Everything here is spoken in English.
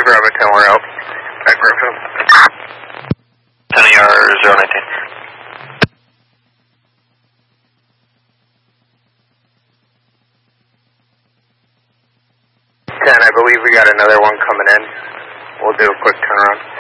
Bravo 10, we're out. Back Griffin. 10 ER 019. 10, I believe we got another one coming in. We'll do a quick turnaround.